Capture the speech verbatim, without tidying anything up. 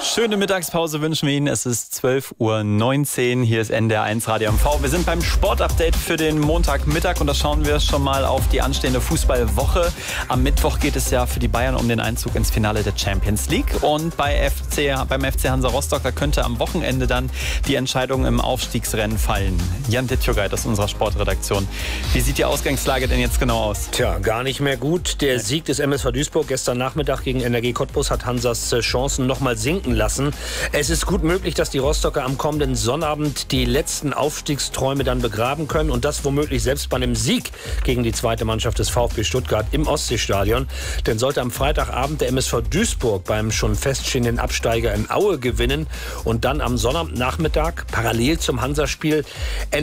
Schöne Mittagspause wünschen wir Ihnen. Es ist zwölf Uhr neunzehn. Hier ist N D R eins Radio M V. Wir sind beim Sportupdate für den Montagmittag und da schauen wir schon mal auf die anstehende Fußballwoche. Am Mittwoch geht es ja für die Bayern um den Einzug ins Finale der Champions League. Und bei F C, beim F C Hansa Rostock, da könnte am Wochenende dann die Entscheidung im Aufstiegsrennen fallen. Jan Dittjogait aus unserer Sportredaktion. Wie sieht die Ausgangslage denn jetzt genau aus? Tja, gar nicht mehr gut. Der Sieg des M S V Duisburg gestern Nachmittag gegen N R G Cottbus hat Hansas Chancen nochmal sinken lassen. Es ist gut möglich, dass die Rostocker am kommenden Sonnabend die letzten Aufstiegsträume dann begraben können und das womöglich selbst bei einem Sieg gegen die zweite Mannschaft des VfB Stuttgart im Ostseestadion. Denn sollte am Freitagabend der M S V Duisburg beim schon feststehenden Absteiger in Aue gewinnen und dann am Sonnabendnachmittag parallel zum Hansaspiel